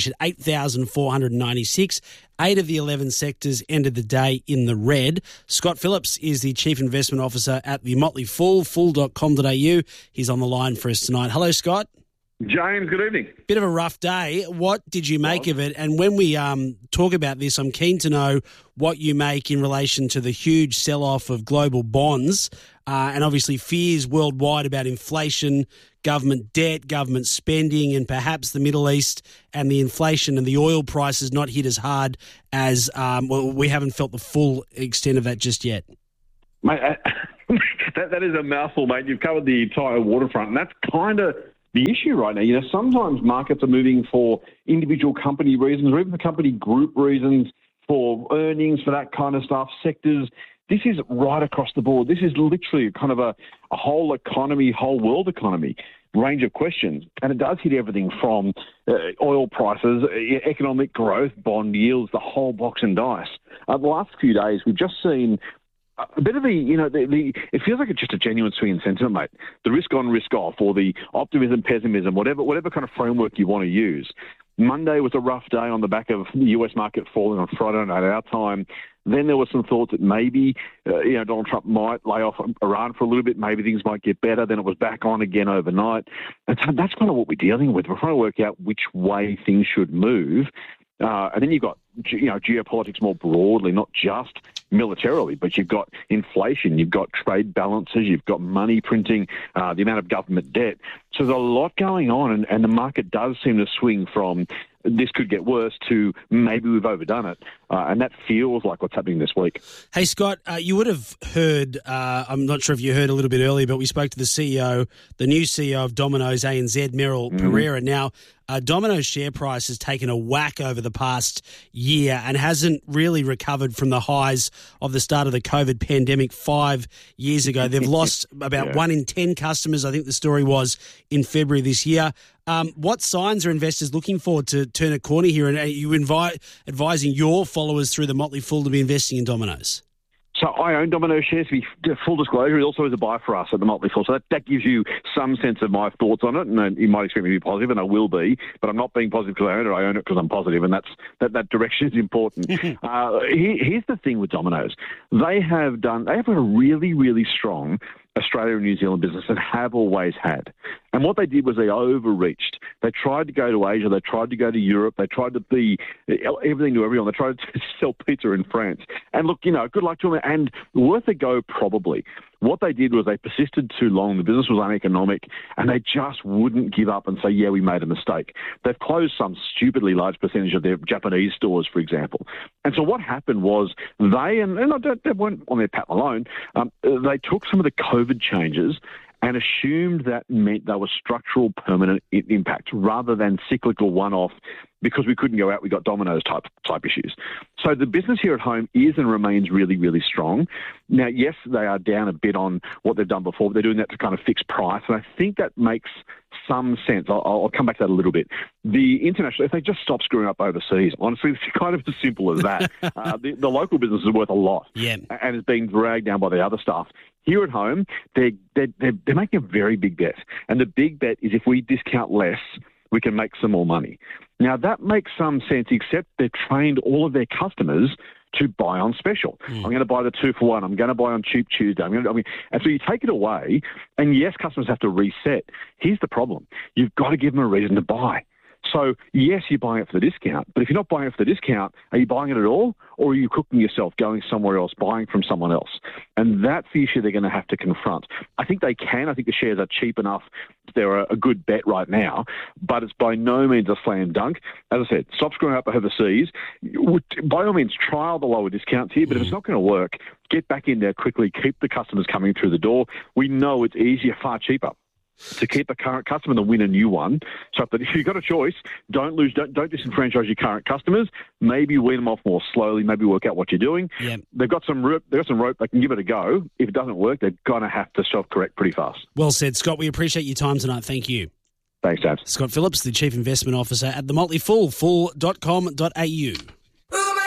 finish at eight thousand four hundred ninety-six. Eight of the eleven sectors ended the day in the red. Scott Phillips is the Chief Investment Officer at the Motley Fool, fool dot com dot a u. He's on the line for us tonight. Hello, Scott. James, good evening. Bit of a rough day. What did you make of it? And when we um, talk about this, I'm keen to know what you make in relation to the huge sell-off of global bonds uh, and obviously fears worldwide about inflation, government debt, government spending, and perhaps the Middle East and the inflation and the oil prices not hit as hard as um, well, we haven't felt the full extent of that just yet. Mate, uh, that, that is a mouthful, mate. You've covered the entire waterfront, and that's kind of the issue right now. You know, sometimes markets are moving for individual company reasons or even for company group reasons, for earnings, for that kind of stuff, sectors. This is right across the board. This is literally kind of a, a whole economy, whole world economy range of questions. And it does hit everything from uh, oil prices, economic growth, bond yields, the whole box and dice. Uh, the last few days, we've just seen a bit of the, you know, the, the, it feels like it's just a genuine swing in sentiment, mate. The risk on, risk off, or the optimism, pessimism, whatever, whatever kind of framework you want to use. Monday was a rough day on the back of the U S market falling on Friday night at our time. Then there were some thoughts that maybe, uh, you know, Donald Trump might lay off Iran for a little bit. Maybe things might get better. Then it was back on again overnight. And so that's kind of what we're dealing with. We're trying to work out which way things should move. Uh, and then you've got, you know, geopolitics more broadly, not just militarily, but you've got inflation, you've got trade balances, you've got money printing, uh, the amount of government debt. So there's a lot going on, and, and the market does seem to swing from this could get worse to maybe we've overdone it. Uh, and that feels like what's happening this week. Hey, Scott, uh, you would have heard, uh, I'm not sure if you heard a little bit earlier, but we spoke to the C E O, the new C E O of Domino's A N Z, Merrill mm. Pereira. Now, uh, Domino's share price has taken a whack over the past year and hasn't really recovered from the highs of the start of the COVID pandemic five years ago. They've lost about yeah. one in ten customers, I think the story was, in February this year. Um, what signs are investors looking for to turn a corner here? And are you invi- advising your followers through the Motley Fool to be investing in Domino's? So I own Domino's shares. To be full disclosure, it also is a buy for us at the Motley Fool. So that, that gives you some sense of my thoughts on it. And you might expect me to be positive, and I will be. But I'm not being positive because I own it. I own it because I'm positive, and that's that, that direction is important. uh, here, here's the thing with Domino's. They have done. They have a really, really strong Australia and New Zealand business and have always had. And what they did was they overreached. They tried to go to Asia. They tried to go to Europe. They tried to be everything to everyone. They tried to sell pizza in France. And look, you know, good luck to them, and worth a go probably. What they did was they persisted too long. The business was uneconomic, and they just wouldn't give up and say, yeah, we made a mistake. They've closed some stupidly large percentage of their Japanese stores, for example. And so what happened was they, and, and they weren't on their pat alone, um, they took some of the COVID changes and assumed that meant they were structural, permanent impact rather than cyclical one-off. Because we couldn't go out, we got Domino's type type issues. So the business here at home is and remains really, really strong. Now, yes, they are down a bit on what they've done before, but they're doing that to kind of fix price. And I think that makes some sense. I'll, I'll come back to that a little bit. The international, if they just stop screwing up overseas, honestly, it's kind of as simple as that. uh, the, the local business is worth a lot, yeah, and is being dragged down by the other stuff. Here at home, they're, they're, they're, they're making a very big bet. And the big bet is if we discount less, we can make some more money. Now, that makes some sense, except they've trained all of their customers to buy on special. Mm. I'm going to buy the two for one. I'm going to buy on Cheap Tuesday. I'm going to, I mean, and so you take it away, and yes, customers have to reset. Here's the problem. You've got to give them a reason to buy. So, yes, you're buying it for the discount, but if you're not buying it for the discount, are you buying it at all, or are you cooking yourself, going somewhere else, buying from someone else? And that's the issue they're going to have to confront. I think they can. I think the shares are cheap enough. They're a good bet right now, but it's by no means a slam dunk. As I said, stop screwing up overseas. By all means, trial the lower discounts here, but mm. if it's not going to work, get back in there quickly, keep the customers coming through the door. We know it's easier, far cheaper to keep a current customer than win a new one. So if you've got a choice, don't lose, don't, don't disenfranchise your current customers. Maybe wean them off more slowly. Maybe work out what you're doing. Yep. They've got some rope. They've got some rope. They can give it a go. If it doesn't work, they're gonna have to self-correct pretty fast. Well said, Scott. We appreciate your time tonight. Thank you. Thanks, James. Scott Phillips, the Chief Investment Officer at the Motley Fool, fool dot com dot a u.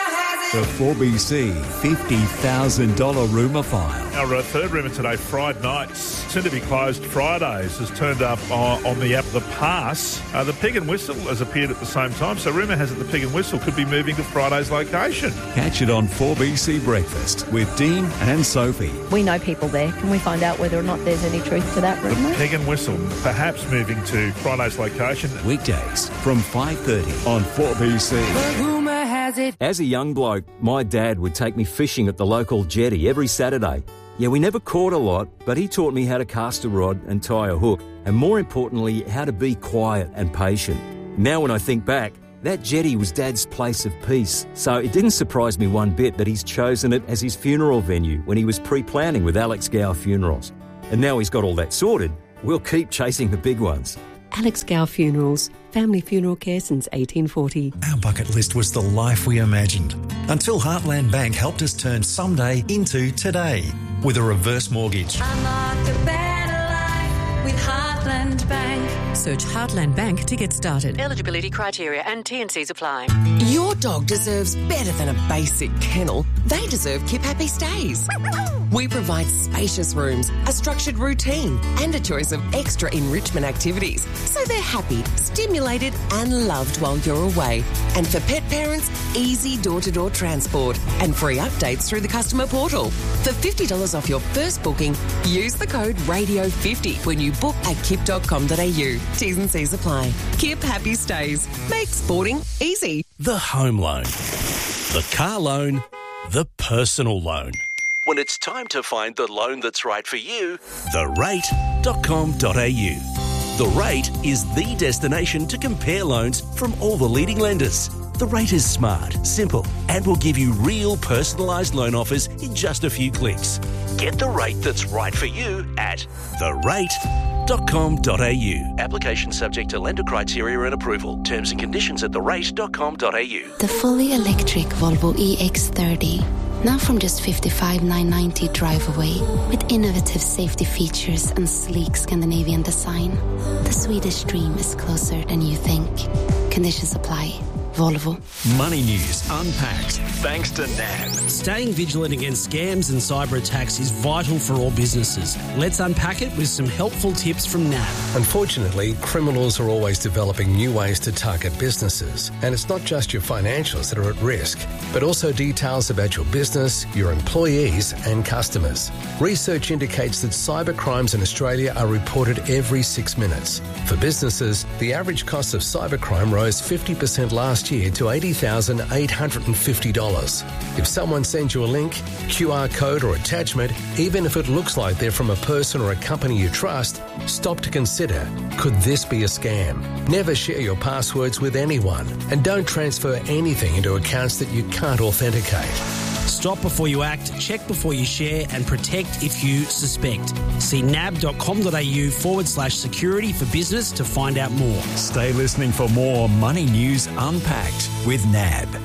The four B C fifty thousand dollars rumour file. Our uh, third rumour today, Friday nights, soon to be closed Fridays, has turned up uh, on the app The Pass. Uh, the Pig and Whistle has appeared at the same time, so rumour has it the Pig and Whistle could be moving to Friday's location. Catch it on four B C Breakfast with Dean and Sophie. We know people there. Can we find out whether or not there's any truth to that rumour? The Pig and Whistle perhaps moving to Friday's location. Weekdays from five thirty on four B C. Rumour has it. As a young bloke, my dad would take me fishing at the local jetty every Saturday. Yeah, we never caught a lot, but he taught me how to cast a rod and tie a hook, and more importantly, how to be quiet and patient. Now when I think back, that jetty was Dad's place of peace, so it didn't surprise me one bit that he's chosen it as his funeral venue when he was pre-planning with Alex Gow Funerals. And now he's got all that sorted, we'll keep chasing the big ones. Alex Gow Funerals, family funeral care since eighteen forty. Our bucket list was the life we imagined, until Heartland Bank helped us turn someday into today with a reverse mortgage. Unlock a better life with Heartland Bank. Search Heartland Bank to get started. Eligibility criteria and T and Cs apply. Your dog deserves better than a basic kennel. They deserve Keep Happy Stays. We provide spacious rooms, a structured routine, and a choice of extra enrichment activities, so they're happy, stimulated, and loved while you're away. And for pet parents, easy door-to-door transport and free updates through the customer portal. For fifty dollars off your first booking, use the code radio fifty when you book at kip dot com dot a u. T's and C's apply. Kip Happy Stays. Make sporting easy. The home loan, the car loan, the personal loan. When it's time to find the loan that's right for you, the rate dot com dot a u. The Rate is the destination to compare loans from all the leading lenders. The Rate is smart, simple, and will give you real personalised loan offers in just a few clicks. Get the rate that's right for you at the rate dot com dot a u. Application subject to lender criteria and approval. Terms and conditions at the rate dot com dot a u. The fully electric Volvo E X thirty. Now from just fifty-five thousand nine hundred ninety drive away, with innovative safety features and sleek Scandinavian design. The Swedish dream is closer than you think. Conditions apply. Volvo. Money News Unpacked, thanks to N A B. Staying vigilant against scams and cyber attacks is vital for all businesses. Let's unpack it with some helpful tips from N A B. Unfortunately, criminals are always developing new ways to target businesses. And it's not just your financials that are at risk, but also details about your business, your employees and customers. Research indicates that cyber crimes in Australia are reported every six minutes. For businesses, the average cost of cybercrime rose fifty percent last year to eighty thousand eight hundred fifty dollars. If someone sends you a link, Q R code or attachment, even if it looks like they're from a person or a company you trust, stop to consider, could this be a scam? Never share your passwords with anyone, and don't transfer anything into accounts that you can't authenticate. Stop before you act, check before you share, and protect if you suspect. See nab.com.au forward slash security for business to find out more. Stay listening for more Money News Unpacked with N A B.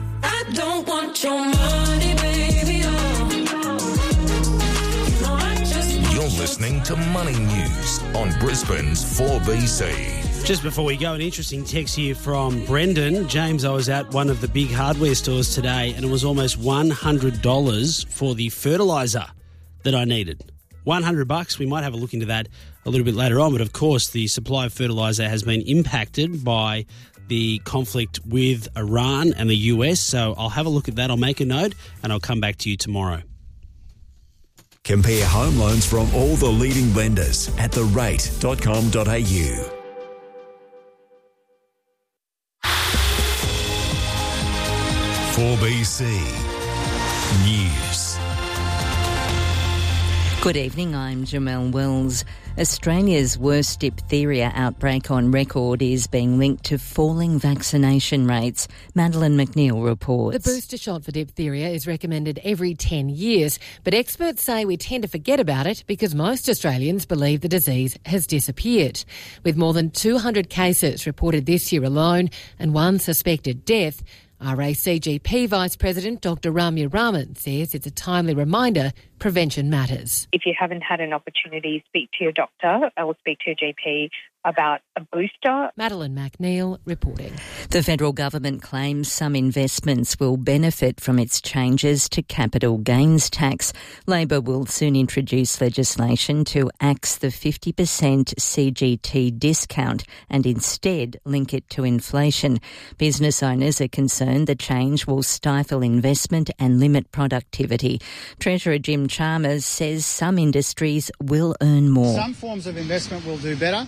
I don't want your money, baby. Oh. You're listening to Money News on Brisbane's four B C. Just before we go, an interesting text here from Brendan. James, I was at one of the big hardware stores today and it was almost one hundred dollars for the fertiliser that I needed. one hundred bucks. We might have a look into that a little bit later on. But of course, the supply of fertiliser has been impacted by the conflict with Iran and the U S. So I'll have a look at that. I'll make a note and I'll come back to you tomorrow. Compare home loans from all the leading lenders at the rate dot com dot a u. four B C News. Good evening, I'm Jamelle Wells. Australia's worst diphtheria outbreak on record is being linked to falling vaccination rates. Madeline McNeil reports. The booster shot for diphtheria is recommended every ten years, but experts say we tend to forget about it because most Australians believe the disease has disappeared. With more than two hundred cases reported this year alone and one suspected death, R A C G P Vice President Doctor Ramya Raman says it's a timely reminder prevention matters. If you haven't had an opportunity, speak to your doctor or speak to your G P about a booster. Madeline McNeil reporting. The federal government claims some investments will benefit from its changes to capital gains tax. Labor will soon introduce legislation to axe the fifty percent C G T discount and instead link it to inflation. Business owners are concerned the change will stifle investment and limit productivity. Treasurer Jim Chalmers says some industries will earn more. Some forms of investment will do better.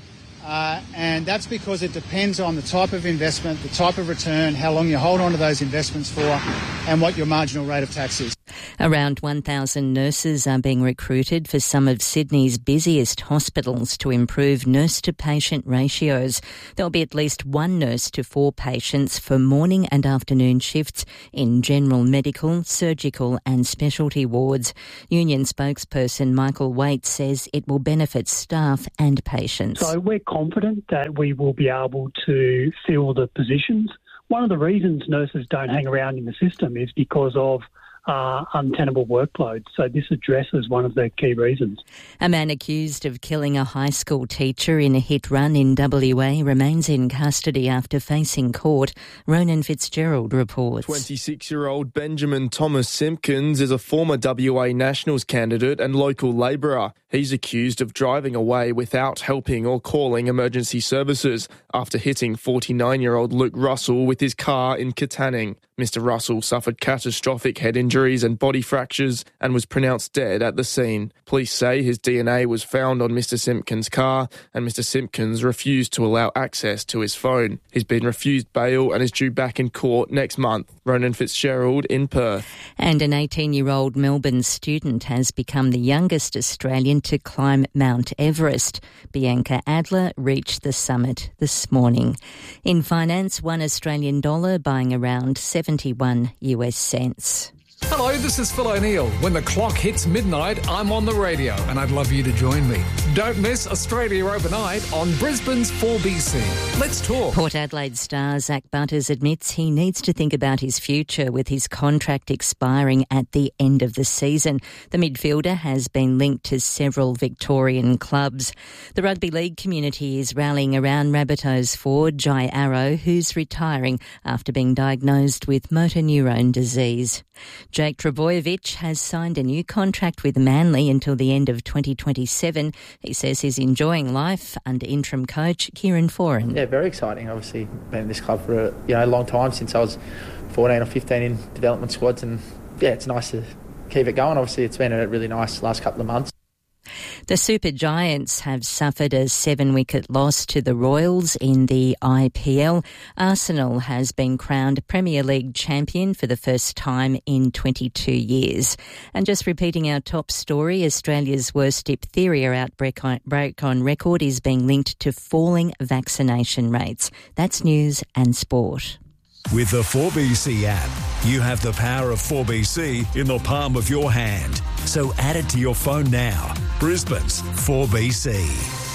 Uh, and that's because it depends on the type of investment, the type of return, how long you hold on to those investments for, and what your marginal rate of tax is. Around one thousand nurses are being recruited for some of Sydney's busiest hospitals to improve nurse-to-patient ratios. There'll be at least one nurse to four patients for morning and afternoon shifts in general medical, surgical and specialty wards. Union spokesperson Michael Waite says it will benefit staff and patients. So we're confident that we will be able to fill the positions. One of the reasons nurses don't hang around in the system is because of Uh, untenable workload. So this addresses one of the key reasons. A man accused of killing a high school teacher in a hit run in W A remains in custody after facing court. Ronan Fitzgerald reports. twenty-six-year-old Benjamin Thomas Simpkins is a former W A Nationals candidate and local labourer. He's accused of driving away without helping or calling emergency services after hitting forty-nine-year-old Luke Russell with his car in Katanning. Mister Russell suffered catastrophic head injuries and body fractures and was pronounced dead at the scene. Police say his D N A was found on Mister Simpkins' car and Mister Simpkins refused to allow access to his phone. He's been refused bail and is due back in court next month. Ronan Fitzgerald in Perth. And an eighteen-year-old Melbourne student has become the youngest Australian to climb Mount Everest. Bianca Adler reached the summit this morning. In finance, one Australian dollar buying around seventy-one US cents. Hello, this is Phil O'Neill. When the clock hits midnight, I'm on the radio and I'd love you to join me. Don't miss Australia Overnight on Brisbane's four B C. Let's talk. Port Adelaide star Zach Butters admits he needs to think about his future with his contract expiring at the end of the season. The midfielder has been linked to several Victorian clubs. The rugby league community is rallying around Rabbitohs forward Jai Arrow, who's retiring after being diagnosed with motor neurone disease. Jake Trbojevic has signed a new contract with Manly until the end of twenty twenty-seven. He says he's enjoying life under interim coach Kieran Foran. Yeah, very exciting. Obviously, been in this club for a you know a long time, since I was fourteen or fifteen in development squads, and yeah, it's nice to keep it going. Obviously, it's been a really nice last couple of months. The Super Giants have suffered a seven-wicket loss to the Royals in the I P L. Arsenal has been crowned Premier League champion for the first time in twenty-two years. And just repeating our top story, Australia's worst diphtheria outbreak on, break on record is being linked to falling vaccination rates. That's news and sport. With the four B C app, you have the power of four B C in the palm of your hand. So add it to your phone now. Brisbane's four B C.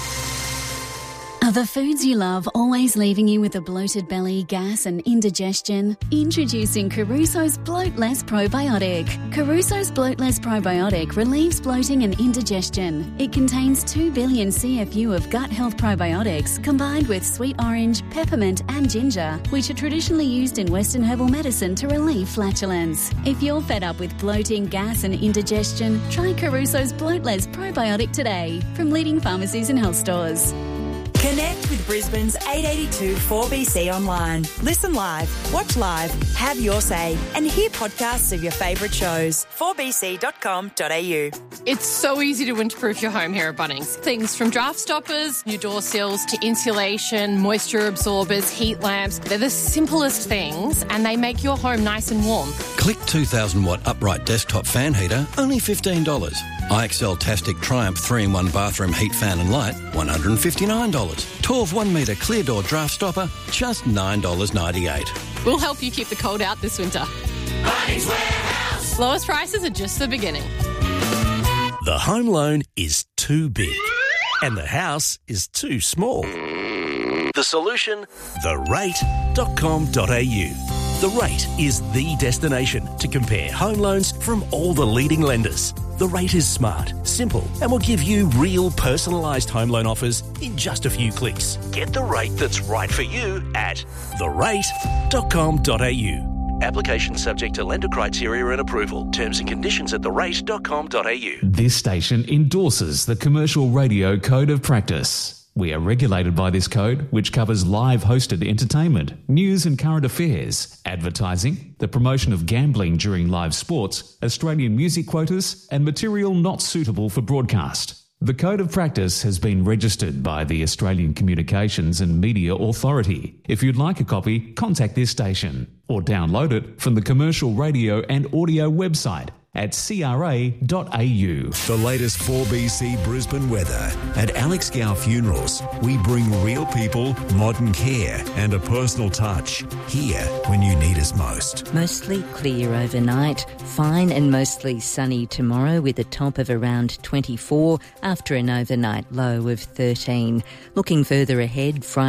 Are the foods you love always leaving you with a bloated belly, gas and indigestion? Introducing Caruso's Bloat Less Probiotic. Caruso's Bloat Less Probiotic relieves bloating and indigestion. It contains two billion C F U of gut health probiotics combined with sweet orange, peppermint and ginger, which are traditionally used in Western herbal medicine to relieve flatulence. If you're fed up with bloating, gas and indigestion, try Caruso's Bloat Less Probiotic today from leading pharmacies and health stores. Connect with Brisbane's eight eighty-two four B C online. Listen live, watch live, have your say, and hear podcasts of your favourite shows. four b c dot com dot a u. It's so easy to winterproof your home here at Bunnings. Things from draft stoppers, new door sills, to insulation, moisture absorbers, heat lamps. They're the simplest things, and they make your home nice and warm. Click two thousand watt upright desktop fan heater, only fifteen dollars. I X L Tastic Triumph three in one bathroom heat fan and light, one hundred fifty-nine dollars. twelve one metre clear door draft stopper, just nine dollars ninety-eight. We'll help you keep the cold out this winter. Bunnings Warehouse. Lowest prices are just the beginning. The home loan is too big and the house is too small. The solution? the rate dot com dot a u. The Rate is the destination to compare home loans from all the leading lenders. The Rate is smart, simple, and will give you real personalised home loan offers in just a few clicks. Get the rate that's right for you at the rate dot com dot a u. Application subject to lender criteria and approval. Terms and conditions at the rate dot com dot a u. This station endorses the Commercial Radio Code of Practice. We are regulated by this code, which covers live hosted entertainment, news and current affairs, advertising, the promotion of gambling during live sports, Australian music quotas, and material not suitable for broadcast. The Code of Practice has been registered by the Australian Communications and Media Authority. If you'd like a copy, contact this station or download it from the Commercial Radio and Audio website at c r a dot a u. The latest four B C Brisbane weather. At Alex Gow Funerals, we bring real people, modern care and a personal touch. Here when you need us most. Mostly clear overnight, fine and mostly sunny tomorrow with a top of around twenty-four after an overnight low of thirteen. Looking further ahead, Friday